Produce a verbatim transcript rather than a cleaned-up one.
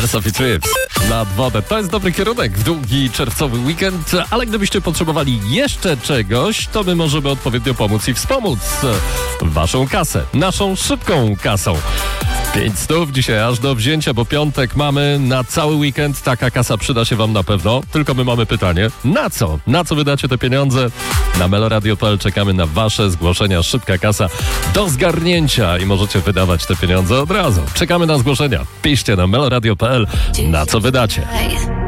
Sophie Trips nad wodę. To jest dobry kierunek w długi czerwcowy weekend, ale gdybyście potrzebowali jeszcze czegoś, to my możemy odpowiednio pomóc i wspomóc waszą kasę, naszą szybką kasą. Pięć stów dzisiaj aż do wzięcia, bo piątek mamy na cały weekend. Taka kasa przyda się wam na pewno. Tylko my mamy pytanie, na co? Na co wydacie te pieniądze? Na meloradio kropka p l czekamy na wasze zgłoszenia. Szybka kasa do zgarnięcia i możecie wydawać te pieniądze od razu. Czekamy na zgłoszenia. Piszcie na meloradio kropka p l, na co wydacie.